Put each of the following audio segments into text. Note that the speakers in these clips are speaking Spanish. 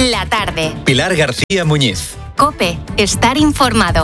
La tarde. Pilar García Muñiz. COPE. Estar informado.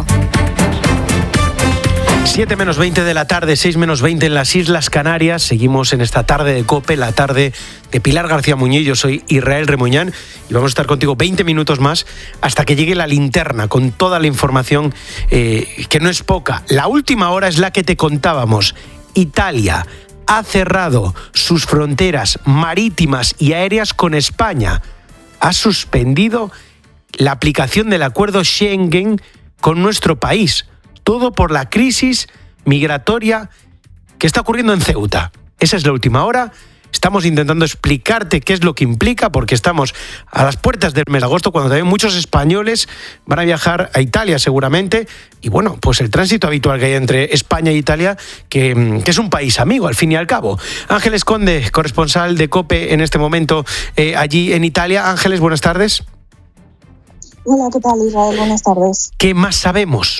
7 menos 20 de la tarde, 6 menos 20 en las Islas Canarias. Seguimos en esta tarde de COPE, la tarde de Pilar García Muñiz. Yo soy Israel Remuñán y vamos a estar contigo 20 minutos más hasta que llegue la linterna con toda la información, que no es poca. La última hora es la que te contábamos. Italia ha cerrado sus fronteras marítimas y aéreas con España. Ha suspendido la aplicación del acuerdo Schengen con nuestro país. Todo por la crisis migratoria que está ocurriendo en Ceuta. Esa es la última hora. Estamos intentando explicarte qué es lo que implica, porque estamos a las puertas del mes de agosto, cuando también muchos españoles van a viajar a Italia seguramente. Y bueno, pues el tránsito habitual que hay entre España e Italia, que es un país amigo, al fin y al cabo. Ángeles Conde, corresponsal de COPE en este momento allí en Italia. Ángeles, buenas tardes. Hola, ¿qué tal, Israel? Buenas tardes. ¿Qué más sabemos?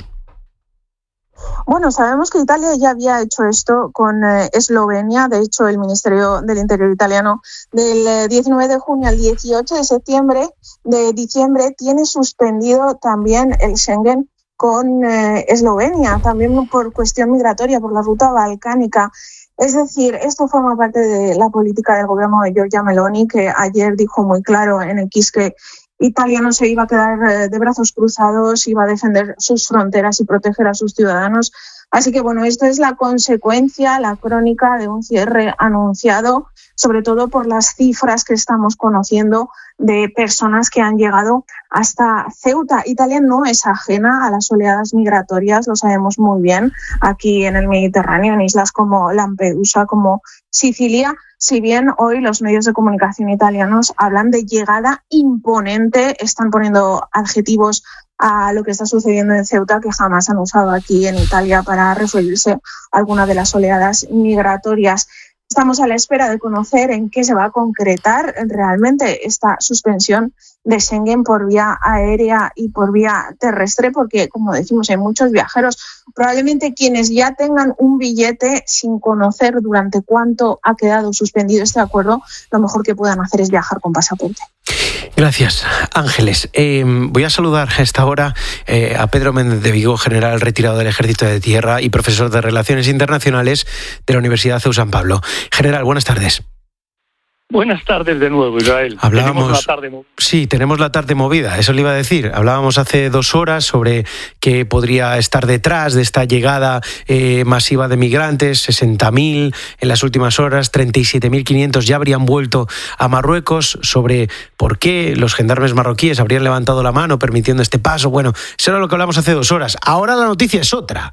Bueno, sabemos que Italia ya había hecho esto con Eslovenia. De hecho, el Ministerio del Interior italiano del 19 de junio al 18 de diciembre tiene suspendido también el Schengen con Eslovenia, también por cuestión migratoria, por la ruta balcánica. Es decir, esto forma parte de la política del gobierno de Giorgia Meloni, que ayer dijo muy claro en X que Italia no se iba a quedar de brazos cruzados, iba a defender sus fronteras y proteger a sus ciudadanos. Así que bueno, esto es la consecuencia, la crónica de un cierre anunciado, sobre todo por las cifras que estamos conociendo de personas que han llegado hasta Ceuta. Italia no es ajena a las oleadas migratorias, lo sabemos muy bien, aquí en el Mediterráneo, en islas como Lampedusa, como Sicilia. Si bien hoy los medios de comunicación italianos hablan de llegada imponente, están poniendo adjetivos a lo que está sucediendo en Ceuta que jamás han usado aquí en Italia para referirse a alguna de las oleadas migratorias. Estamos a la espera de conocer en qué se va a concretar realmente esta suspensión de Schengen por vía aérea y por vía terrestre, porque, como decimos, hay muchos viajeros. Probablemente quienes ya tengan un billete sin conocer durante cuánto ha quedado suspendido este acuerdo, lo mejor que puedan hacer es viajar con pasaporte. Gracias, Ángeles. Voy a saludar a esta hora a Pedro Méndez de Vigo, general retirado del Ejército de Tierra y profesor de Relaciones Internacionales de la Universidad CEU San Pablo. General, buenas tardes. Buenas tardes de nuevo, Israel. Tenemos la tarde movida. Sí, tenemos la tarde movida, eso le iba a decir. Hablábamos hace 2 horas sobre qué podría estar detrás de esta llegada masiva de migrantes, 60.000 en las últimas horas, 37.500 ya habrían vuelto a Marruecos, sobre por qué los gendarmes marroquíes habrían levantado la mano permitiendo este paso. Bueno, eso era lo que hablamos hace 2 horas. Ahora la noticia es otra.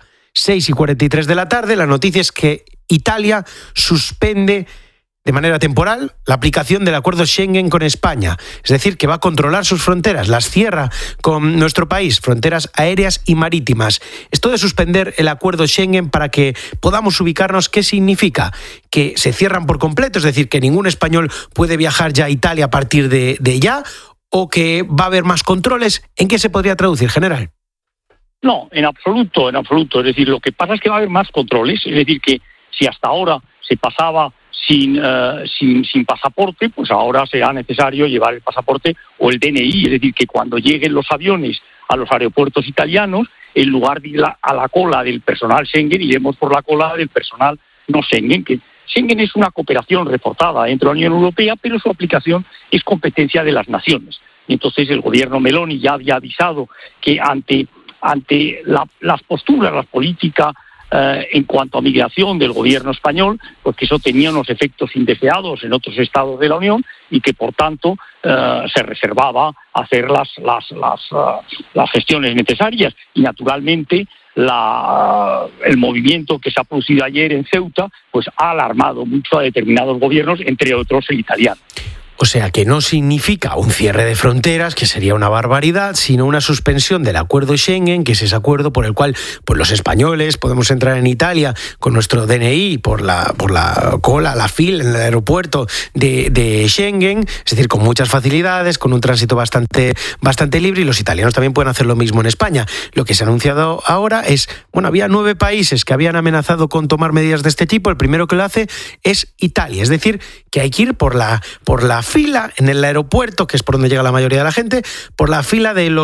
6:43 de la tarde, la noticia es que Italia suspende de manera temporal la aplicación del acuerdo Schengen con España. Es decir, que va a controlar sus fronteras, las cierra con nuestro país, fronteras aéreas y marítimas. Esto de suspender el acuerdo Schengen, para que podamos ubicarnos, ¿qué significa? ¿Que se cierran por completo? Es decir, que ningún español puede viajar ya a Italia a partir de ya, o que va a haber más controles. ¿En qué se podría traducir, general? No, en absoluto. Es decir, lo que pasa es que va a haber más controles. Es decir, que si hasta ahora se pasaba sin pasaporte, pues ahora será necesario llevar el pasaporte o el DNI. Es decir, que cuando lleguen los aviones a los aeropuertos italianos, en lugar de ir a la cola del personal Schengen, iremos por la cola del personal no Schengen, que Schengen es una cooperación reforzada entre la Unión Europea, pero su aplicación es competencia de las naciones. Y entonces el gobierno Meloni ya había avisado que ante las posturas, las políticas en cuanto a migración del gobierno español, pues que eso tenía unos efectos indeseados en otros estados de la Unión y que, por tanto, se reservaba hacer las gestiones necesarias. Y, naturalmente, el movimiento que se ha producido ayer en Ceuta pues ha alarmado mucho a determinados gobiernos, entre otros el italiano. O sea, que no significa un cierre de fronteras, que sería una barbaridad, sino una suspensión del acuerdo Schengen, que es ese acuerdo por el cual pues los españoles podemos entrar en Italia con nuestro DNI por la cola, la fila en el aeropuerto de Schengen, es decir, con muchas facilidades, con un tránsito bastante libre, y los italianos también pueden hacer lo mismo en España. Lo que se ha anunciado ahora es, bueno, había 9 países que habían amenazado con tomar medidas de este tipo. El primero que lo hace es Italia, es decir, que hay que ir por la fila en el aeropuerto, que es por donde llega la mayoría de la gente, por la fila de los